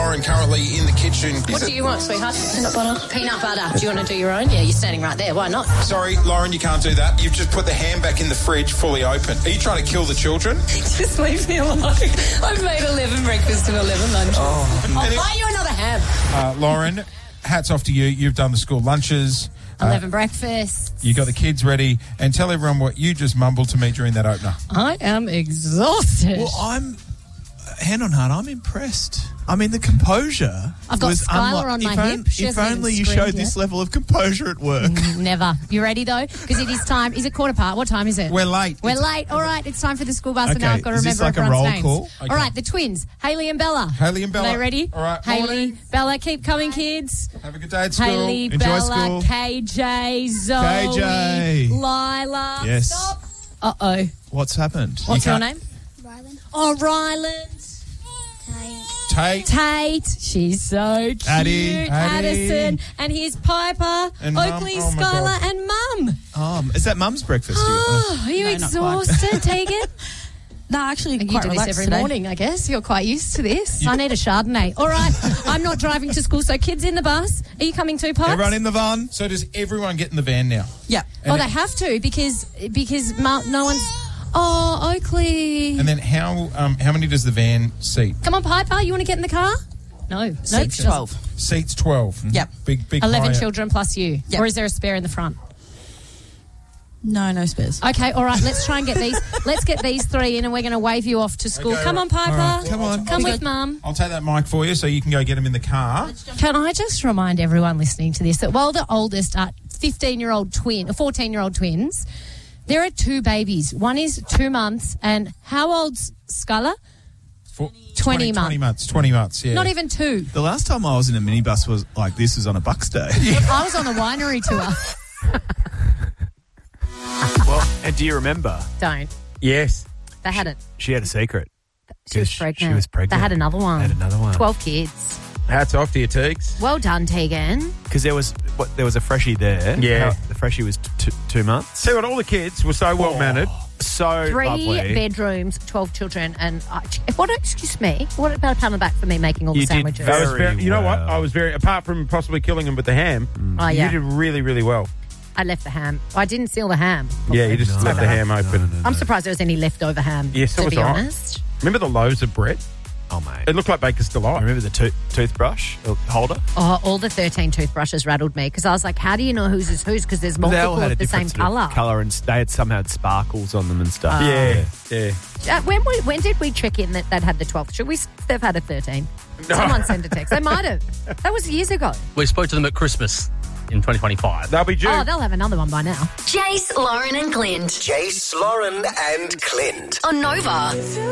Lauren currently in the kitchen. What do you want, sweetheart? Peanut butter. Peanut butter. Do you want to do your own? Yeah, you're standing right there. Why not? Sorry, Lauren, you can't do that. You've just put the ham back in the fridge fully open. Are you trying to kill the children? Just leave me alone. I've made 11 breakfast and 11 lunches. I'll buy you another ham. Lauren, hats off to you. You've done the school lunches. 11 breakfasts. You got the kids ready. And tell everyone what you just mumbled to me during that opener. I am exhausted. Well, hand on heart, I'm impressed. I mean, the composure. I've got was Skylar on my hip. If only you showed this level of composure at work. Never. You ready, though? Because it is time. Is it 15:15? What time is it? We're late. We're late. All right, it's time for the school bus, and now I've got to is remember this like a everyone's roll names. call? Okay. All right, the twins, Hayley and Bella. Hayley and Bella. Are they ready? All right. Hayley, Morning. Bella, keep coming, kids. Have a good day at school. Hayley, Enjoy Bella, school. KJ, Zoe, KJ. Lila. Yes. Stop. Uh-oh. What's happened? What's your can't- name? Rylan. Oh, Ryland. Tate. She's so cute. Addie. Addison. And here's Piper, And Mum. Oakley, Oh, my Skylar, God. and Mum. Is that Mum's breakfast? Oh, are you No, not quite. exhausted, Tegan? No, actually, You quite do this relaxed every today. morning, I guess. You're quite used to this. I need a Chardonnay. All right, I'm not driving to school, so kids in the bus. Are you coming too, Pipes? Everyone in the van? So does everyone get in the van now? Yeah. Oh, they have to because no one's... Oh, Oakley. And then how many does the van seat? Come on, Piper, you want to get in the car? No. Seats no, 12. Seats 12. Yep. Big 11 higher. children plus you. Yep. Or is there a spare in the front? No spares. Okay, all right, let's try and get these. Let's get these three in and we're going to wave you off to school. Okay, Come on, Piper. all right. Come on. Come with Mum. I'll take that mic for you so you can go get them in the car. Can I just remind everyone listening to this that while the oldest are 14-year-old twins, there are two babies. One is 2 months, and how old's Skylar? For 20 months. 20 months, yeah. Not even 2. The last time I was in a minibus was like this was on a Bucks day. I was on the winery tour. Well, and do you remember? Don't. Yes. They had it. She had a secret. She was 'Cause pregnant. she was pregnant. They had another one. Had another one. 12 kids. Hats off to you, Teagues. Well done, Tegan. Because there was a freshie there. Yeah. The freshie was 2 months. See what, all the kids were so well mannered. So 3 lovely. bedrooms, 12 children, and excuse me, what about a pat on the back for me making all the You did sandwiches? very- I was very, you know what? well. I was very, apart from possibly killing them with the ham, Oh, yeah. you did really, really well. I left the ham. I didn't seal the ham. Yeah, you just left the ham open. I'm surprised there was any leftover ham, Yes, so to was be I. honest. Remember the loaves of bread? Oh, mate. It looked like Baker's Delight. Remember the toothbrush holder? Oh, all the 13 toothbrushes rattled me because I was like, how do you know whose is whose? Because there's They multiple all had a of the same different sort of colour. colour, and they had somehow had sparkles on them and stuff. Yeah. When did we check in that had the 12th? Should we have had a 13? Someone sent a text. They might have. That was years ago. We spoke to them at Christmas in 2025. They'll be due. Oh, they'll have another one by now. Jace, Lauren and Clint. Jace, Lauren and Clint. On Nova.